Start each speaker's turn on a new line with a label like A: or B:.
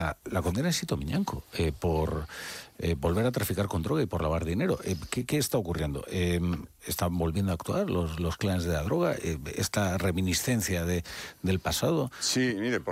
A: La condena es Sito Miñanco por volver a traficar con droga y por lavar dinero. ¿Qué está ocurriendo? ¿Están volviendo a actuar los clanes de la droga? ¿Esta reminiscencia del pasado?
B: Sí, mire,